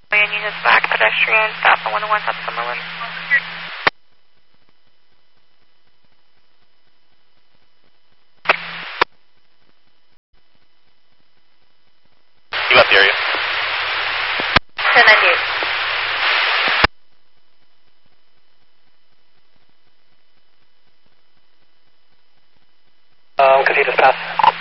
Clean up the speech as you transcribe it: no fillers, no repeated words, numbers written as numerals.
And Union Black pedestrian, stop on 101 South Summerlin. You left the area. 1098. Could you just pass?